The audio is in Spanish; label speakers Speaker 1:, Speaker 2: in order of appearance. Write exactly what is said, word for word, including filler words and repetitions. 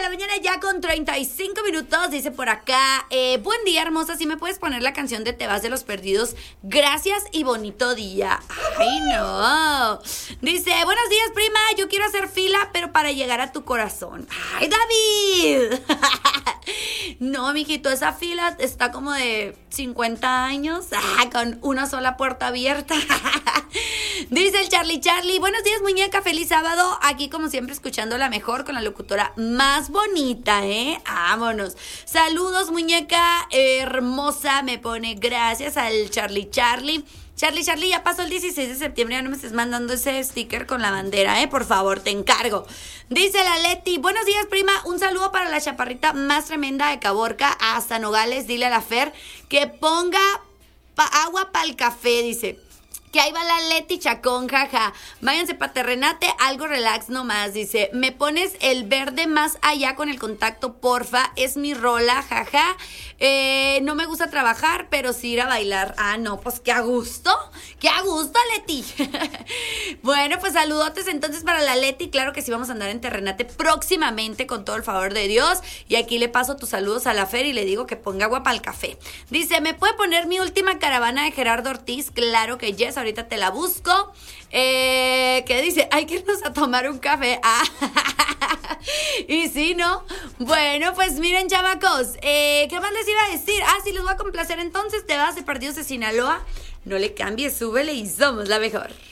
Speaker 1: la mañana ya con treinta y cinco minutos, dice por acá, eh, buen día, hermosa, si me puedes poner la canción de Te vas de los perdidos, gracias y bonito día. Ay, no. Dice, buenos días, prima, yo quiero hacer fila, pero para llegar a tu corazón. Ay, David. No, mijito, esa fila está como de cincuenta años, ah, con una sola puerta abierta. Dice el Charlie Charlie, buenos días, muñeca, feliz sábado, aquí como siempre escuchando la mejor con la locutora más bonita, ¿eh? Vámonos. Saludos, muñeca hermosa, me pone gracias al Charlie Charlie. Charlie, Charlie, ya pasó el dieciséis de septiembre, ya no me estés mandando ese sticker con la bandera, ¿eh? Por favor, te encargo. Dice la Leti, buenos días, prima, un saludo para la chaparrita más tremenda de Caborca, hasta Nogales, dile a la Fer que ponga pa- agua para el café, dice. Que ahí va la Leti Chacón, jaja. Váyanse pa' Terrenate, algo relax nomás, dice. Me pones el verde más allá con el contacto, porfa. Es mi rola, jaja. Eh, no me gusta trabajar, pero sí ir a bailar. Ah, no, pues qué a gusto. Qué a gusto, Leti. Bueno, pues saludotes entonces para la Leti. Claro que sí vamos a andar en Terrenate próximamente, con todo el favor de Dios. Y aquí le paso tus saludos a la Fer y le digo que ponga agua para el café. Dice, ¿me puede poner mi última caravana de Gerardo Ortiz? Claro que yes, ahorita te la busco. Eh, ¿Qué dice? Hay que irnos a tomar un café. Ah, y sí, ¿no? Bueno, pues miren, chamacos, eh, ¿qué más les iba a decir? Ah, sí, les voy a complacer entonces. Te vas de Perdidos de Sinaloa. No le cambies, súbele y somos la mejor.